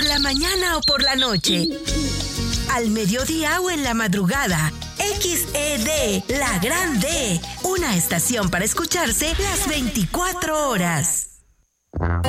la mañana o por la noche, al mediodía o en la madrugada. XED, la Gran D, una estación para escucharse las 24 horas.